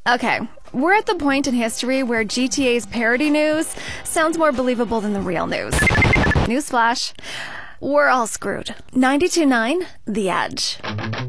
Okay, we're at the point in history where GTA's parody news sounds more believable than the real news. Newsflash, we're all screwed. 92.9 The Edge.